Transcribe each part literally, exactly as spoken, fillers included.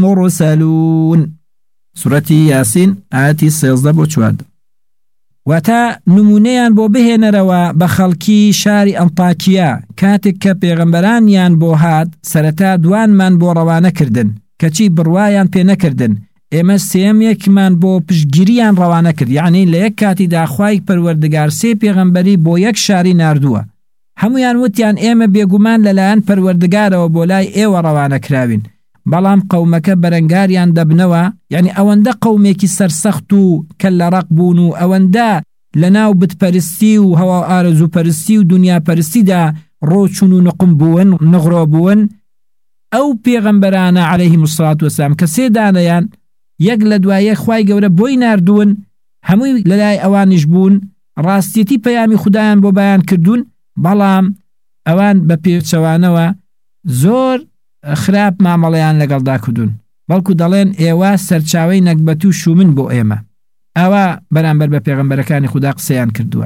مرسلون. سورة ياسين آياتي سيزده بو چوارده. واتا نمونيان بو بهێنەرەوە بە خەڵکی شاری ئەنتاکیا کاتێک کە پێغەمبەرانیان بۆ هات سەرەتا دوانمان بۆ ڕەوانە کردن کەچی بڕوایان پێ نەکردن ئێمە سێمیەکمان بۆ پشتگیریان ڕەوانە کرد یعنی لە یەک کاتیدا خوای پەروەردگار سێ پێغەمبەری بۆ یەک شاری ناردووە هەمویان وتیان ئێمە بێگومان لەلایەن پەروەردگارەوە بۆ لای ئێوە ڕەوانە کراوین بەڵام قەومەکە بەرەنگاریان دەبنەوە یعنی ئەوەندە قەومێکی سەرسەخت و کەللەڕەق بوون و ئەوەندە لەناو بتپەرستی و هەوا ئارەزووپەرستی و دنیاپەرستیدا ڕۆچون و نقم بوون نغڕۆ بوون ئەو پێغەمبەرانە عەلەیهیمو سڵات وەسەلام کە سێ دانەیان یەک لە دوایە خوای گەورە بۆی ناردوون هەمووی لەلای ئەوانیش بوون ڕاستیەتی پەیامی خودایان بۆ بەیان کردوون بەڵام ئەوان بە پێچەوانەوە زۆر خراپ مامەڵەیان لەگەڵدا کردوون بەڵکو دەڵێن ئێوە سەرچاوەی نەکبەت و شومن بۆ ئێمە ئەوە بەرامبەر بە پێغەمبەرەکانی خوددا قسەیان کردووە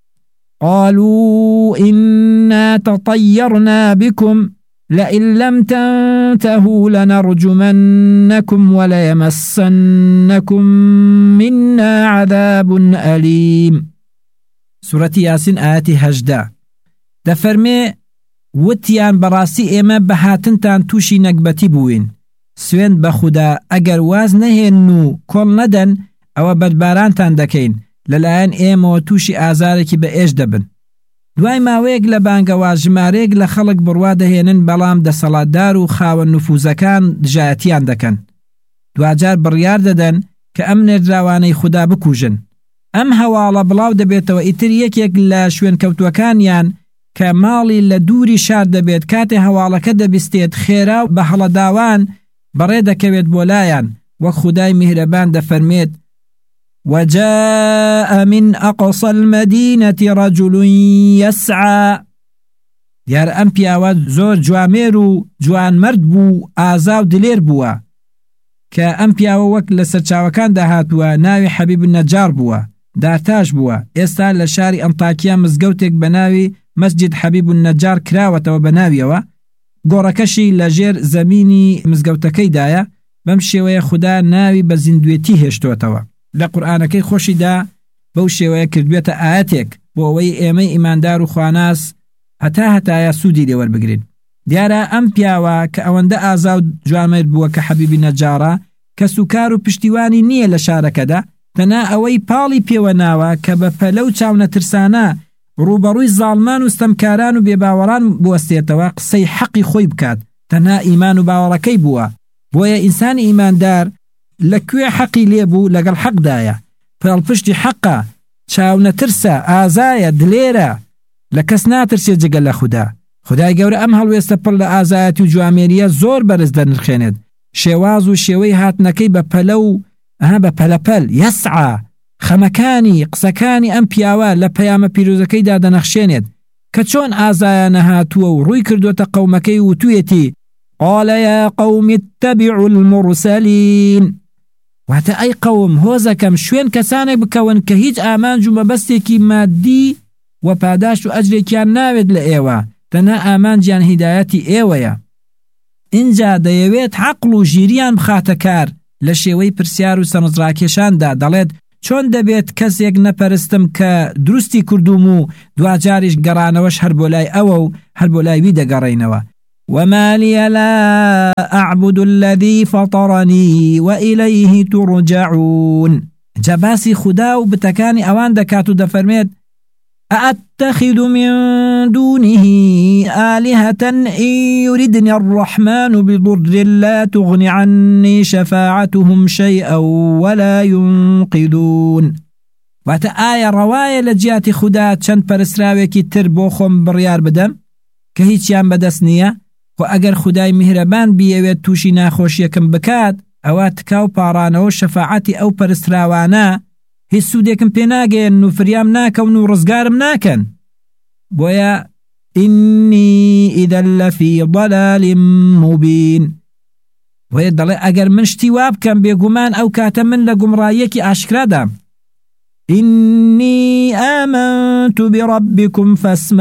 قالوا إنا تطيرنا بكم لئن لم تنتهوا لنرجمنكم وليمسنكم منا عذاب أليم. سورة ياسين آياتي هجدة دفرمي وتیان بەڕاستی ئێمە بەهاتنتان تووشی نەکبەتی بووین سوێند بە خودا ئەگەر واز نەهێن و کۆڵ نەدەن ئەوە بەدبارانتان دەکەین لەلایەن ئێمەوە تووشی ئازارێکی بە ئێش دەبن دوای ماوەیەک لە بانگەوا ژمارەیەک لە خەڵک بڕوا دەهێنن بەڵام دەسەڵاتدار و خاوەن نفوزەکان دژایەتیان دەکەن دوجار بڕیار دەدەن کە ئەم نێردراوانەی خودا بکوژن ئەم هەواڵە بڵاو دەبێتەوە ئیتر یەکێک لە شوێن کەوتوەکانیان کە ماڵی لە دووری شار دەبێت کاتێ هەواڵەکە دەبیستێت خێرا بە هەڵەداوان بەڕێ دەکەوێت بۆ لایەن وەک خودای میهرەبان دەفەرمێت وجاء من أقصى المدينة رجل يسعى دیار ئەم پیاوە زۆر جوامێر و جوان مرد بوو ئازا و دلێر بووە کە ئەم پیاوە وەک لە سەرچاوەکان داهاتووە ناوی حەبیب النەجار بووە دارتاش بووە ئێستا لە شاری ئەنتاکیا مزگەوتێک بە ناوی مسجد حەبیب النەجار کراوەتەوە بە ناویەوە گۆڕەکەشی لە ژێر زەمینی مزگەوتەکەیدایە بەم شێوەیە خوددا ناوی بە زیندوێتی هێشتوتەوە لە قورئانەکەی خۆشیدا بەو شێوەیە کردوێتە ئاەتێک بۆ ئەوەی ئێمەی ئیماندار و خواناس هەتا هەتایە سوودی لێوەربگرین دیارە ئەم پیاوە کە ئەوەندە ئازا و جوانمێر بووە کە حەبیبی نەجارە کە سوکار و پشتیوانی نییە لە شارەکەدا تەنها ئەوەی پاڵی پێوە ناوە کە بە پەلە و چاونە ترسانە ڕوبەڕووی زاڵمان و ستەمکاران و بێباوەڕان بوەستێتەوە قسەی حەقی خۆی بکات تەنها ئیمان و باوەڕەکەی بووە بۆیە ئینسانی ئیماندار لەکوێ حەقی لێبوو لەگەڵ حەقدایە پاڵپشتی حەقە چاونە ترسە ئازایە دلێرە لە کەس ناترسێت جگە لە خودا خدای گەورە ئەم هەڵوێستە پڕ لە ئازایەتی و جوامێریە زۆر بەرز دەنرخێنێت شێواز و شێوەی هاتنەکەی بە پەلە و ئەها بە پەلەپەل یەسعا خەمەکانی قسەکانی ئەم پیاوە لە پەیامە پیرۆزەکەیدا دەنەخشێنێت کە چۆن ئازایانە هاتووە و ڕووی کردوتە قەومەکەی و توێتی قال يا قوم اتبعوا المرسلين واتە ئەی قەوم هۆزەکەم شوێن کەسانێک بکەون کە هیچ ئامانج و مەبەستێکی مادی و پاداش و ئەجرێکیان ناوێت لە ئێوە تەنها ئامانجیان هیدایەتی ئێوەیە اینجا دەیەوێت عەقڵ و ژیریان بخاتە کار لە شێوەی پرسیار و سەرنجڕاکێشاندا دەڵێت چۆن دەبێت کەسێک نەپەرستم کە دروستی کردوم و دوجاریش گەڕانەوەش هەر بۆ لای ئەوە و هەر بۆ لای وی دەگەڕێنەوە وما لي لا أعبد الذي فطرني وإليه ترجعون جباسي خدا وبتكاني أوان دكاتو دفرميت أأتخذ من دونه آلهة إن يردني الرحمن بضر لا تغني عني شفاعتهم شيئا ولا ينقذون واتا آية رواية لجيات خدا چند پرسراوێکی تر بۆ خۆم بڕیار بدەم کە هیچیان بەدەست نییە و ئەگەر خودای میهرەبان بیەوێت تووشی ناخۆشیەکەم بکات ئەوە تکاو پاڕانەوە شەفاعەتی ئەو پەرستراوانە هیچ سوودێکم پێ ناگەێن و فریام ناکەون و ڕزگارم ناکەن بۆیە ئینی ئیدە لەفی ضەلال مبین بۆیە دەڵێ ئەگەر من شتی وا بکەم بێگومان ئەو کاتە من لە گومڕاییەکی ئاشکرادام إني آمنت بربكم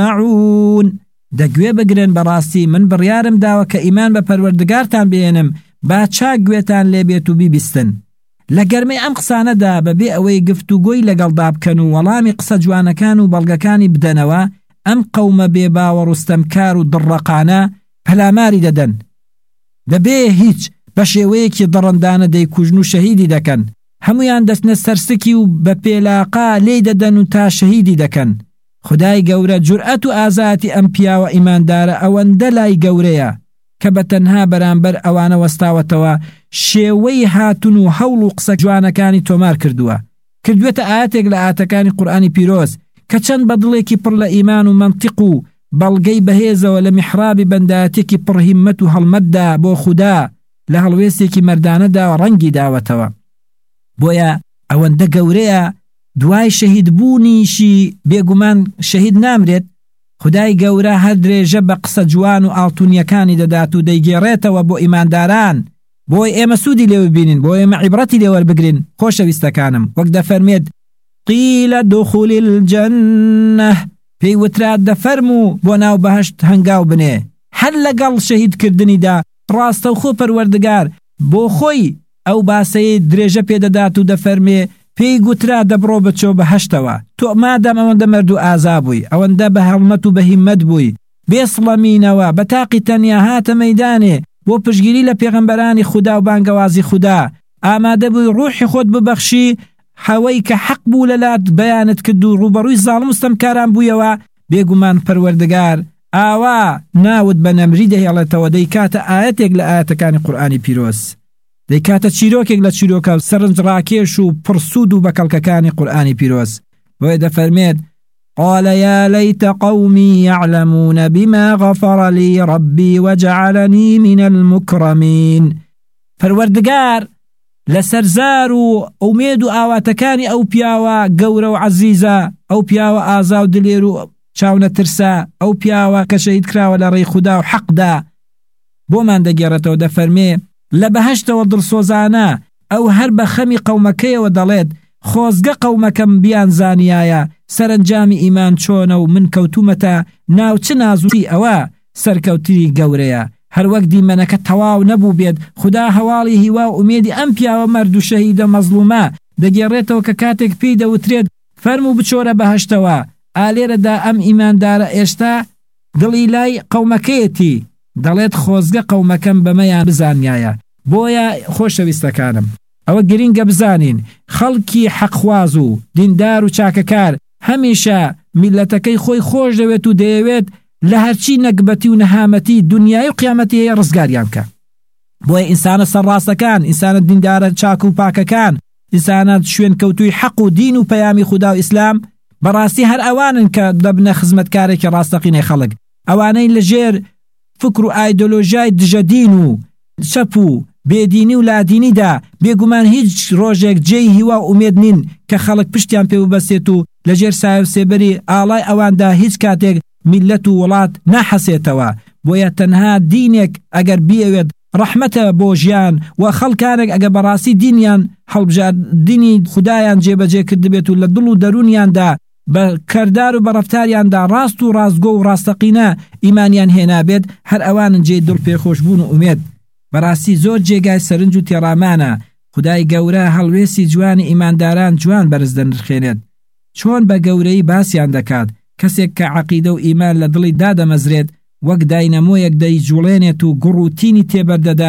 فاسمعون دەگوێ بگرن بەڕاستی من بڕیارم داوە کە ئیمان بە پەروەردگارتان بێنم با چاک گوێتان لێبێت و بیبیستن. لە گەرمەی ئەم قسانەدا بەبێ ئەوەی گفتوگۆی لەگەڵدا بکەن و وەڵامی قسە جوانەکان و بەڵگەکانی بدەنەوە، ئەم قەومە بێباوە ڕوستەمکار و دڕەقانە پەلاماری دەدەن، دەبێ هیچ بە شێوەیەکی دڕندانە دەیکوژن و شەهیدی دەکەن. هەمویان دەچنە سەرسکی و بە پێلاقا لێی دەدەن و تا شەهیدی دەکەن. خدای گەورە جورئەت و ئازاتی ئەم پیاوە ئیماندارە ئەوەندە لای گەورەیە کە بە تەنها بەرامبەر ئەوانە وەستاوەتەوە شێوەی هاتون و هەوڵ و قسە جوانەکانی تۆمار کردووە. کردوێتە ئاەتێک لە ئاەتەکانی قورئانی پیرۆز کە چەند بەدڵێکی پڕ لە ئیمان و منتیق و بەڵگەی بەهێزەوە لە میحرابی بەندایەتێکی پڕ هیممەت و هەڵمەتدا بۆ خودا لە هەڵوێستێکی مەردانەدا ڕەنگی داوەتەوە. بۆیە ئەوەندە گەورەیە دوای شەهید بوونیشی بێگومان شەهید نامرێت. خدای گەورە هەر درێژە بە قسە جوان و ئاڵتونیەکانی دەدات و دەیگێڕێتەوە بۆ ئیمانداران، بۆی ئێمە سوودی لێوە بینین، بۆ ئێمە عیبرەتی لێوەربگرین. خۆشەویستەکانم، وەک دەفەرمێت قیل دخول الجنة، پێی وترات دەفەرموو بۆ ناو بەهەشت هەنگاو بنێ. هەر لەگەڵ شەهیدکردنیدا ڕاستەوخۆ پەروەردگار بۆ خۆی ئەو باسەی درێژە پێدەدات و دەفەرمێ پێی گوترا دەبڕۆ بچۆ بەهەشتەوە. تۆ مادەم ئەوەندە مەرد و ئازا بووی، ئەوەندە بە هەڵمەت و بە هیممەت بووی، بێسڵەمینەوە بە تاقی تەنیا هاتە مەیدانێ بۆ پشگیری لە پێغەمبەرانی خودا و بانگەوازی خودا، ئامادە بووی ڕوحی خۆت ببەخشی، حەوەی کە حەق بوو لەلات بەیانت کرد و ڕوبەڕووی زاڵم ستەمکاران بوویەوە. بێگومان پەروەردگار ئاوا ناوت بە نەمری دەهێڵێتەوە، دەیکاتە ئاەتێک لە ئاەتەکانی قورئانی پیرۆز، دەیکاتە چیرۆکێک لە چیرۆکە سەرنج ڕاکێش و پرسود و بەکەڵکەکانی قورئانی پیرۆز. بۆیە دەفەرمێت قال يا ليت قومي يعلمون بما غفر لي ربي وجعلني من المكرمين. پەروەردگار لەسەر زار و ئومێد و ئاواتەکانی ئەو پیاوە گەورە و عەزیزە، ئەو پیاوە ئازا و دلێر و چاونە ترسە، ئەو پیاوە کە شەهید کراوە لە ڕێی خودا و حەقدا، بۆمان دەگێڕێتەوە. دەفەرمێ لە بەهەشتەوە دڵسۆزانە ئەو هەر بە خەمی قەومەکەیەوە دەڵێت خۆزگە قەومەکەم بیان زانیایە سەرنجامی ئیمان چۆنە و من کەوتومەتە ناو چ نازوی ئەوە سەرکەوتنی گەورەیە. هەر وەک دیمەنەکە تەواو نەبوو بێت، خدا هەواڵی هیوا و ئومێدی ئەم پیاوە مەرد و شەهیدە مەزلومە دەگێڕێتەوە کە کاتێک پێی دەوترێت فەرموو بچۆرە بەهەشتەوە. ئالێرەدا ئەم ئیماندارە ئێشتا دڵی لای قەومەکەیەتی دەڵێت خۆزگە قەومەکەم بەمەیان بزانیایە. بۆیە خۆشەویستەکانم، ئەوە گرینگە بزانین خەڵکی حەقخواز و دیندار و چاکەکار هەمیشە میلەتەکەی خۆی خۆش دەوێت و دەیەوێت لە هەرچی نەکبەتی و نەهامەتی دنیای و قیامەتی هەیە ڕزگاریان کە. بۆیە ئینسانە سەرڕاستەکان، ئینسانە دیندارە چاک و پاکەکان، ئینسانە شوێن کەوتوی حەق و دین و پەیامی خودا و ئیسلام بەڕاستی هەر ئەوانن کە دەبنە خزمەتکارێکی ڕاستەقینەی خەڵک، ئەوانەی لەژێر فکر و ئایدۆلۆژیای دژەدین و چەپ و بێدینی و لادینیدا بێگومان هیچ ڕۆژێک جێی هیوا و ئومێد نین کە خەڵک پشتیان پێ ببەسێت و لەژێر سایە و سێبەری ئاڵای ئەواندا هیچ کاتێک میلەت و وڵات ناحەسێتەوە. بۆیە تەنها دینێک ئەگەر بیەوێت ڕەحمەتە بۆ ژیان و خەڵکانێک ئەگە بەڕاستی دینیان هەڵبژار دینی خودایان جێبەجێ کردبێت و لە دڵ و دەرونیاندا بە کەردار و بەڕەفتاریاندا ڕاست و ڕاستگۆ و ڕاستەقینە ئیمانیان هێنابێت، هەر ئەوانن جێی دڵ پێخۆشبوون و ئومێد. بەڕاستی زۆر جێگای سەرنج و تێڕامانە. خدای گەورە هەڵوێستی جوانی ئیمانداران جوان بەرز دەنرخێنێت، چۆن بە گەورەی باسییان دەکات. کەسێک کە عەقیدە و ئیمان لە دڵی دادەمەزرێت وەک داینەمۆیەک دەیجوڵێنێت و گوڕ و تینی تێبەردەدا